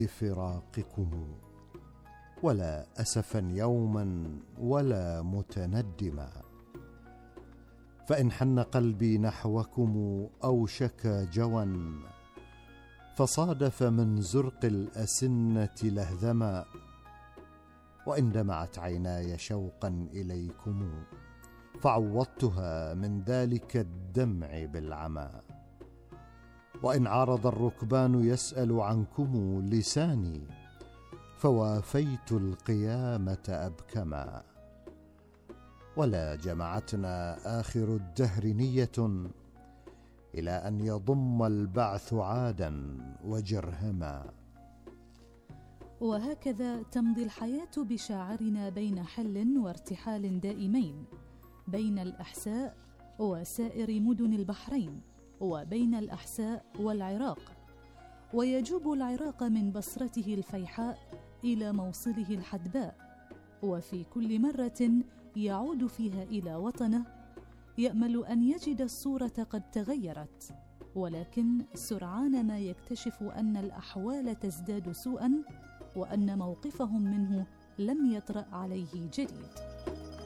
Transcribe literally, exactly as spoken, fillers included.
بفراقكم، ولا أسفا يوما ولا متندما. فإن حن قلبي نحوكم أوشك جوى، فصادف من زرق الأسنة لهذما. وإن دمعت عيناي شوقا إليكم، فعوضتها من ذلك الدمع بالعمى. وإن عارض الركبان يسأل عنكم لساني، فوافيت القيامة أبكما. ولا جمعتنا آخر الدهر نية، إلى أن يضم البعث عادا وجرهما. وهكذا تمضي الحياة بشاعرنا بين حل وارتحال دائمين، بين الأحساء وسائر مدن البحرين، وبين الأحساء والعراق. ويجوب العراق من بصرته الفيحاء إلى موصله الحدباء، وفي كل مرة يعود فيها إلى وطنه يأمل أن يجد الصورة قد تغيرت، ولكن سرعان ما يكتشف أن الأحوال تزداد سوءا، وأن موقفهم منه لم يطرأ عليه جديد.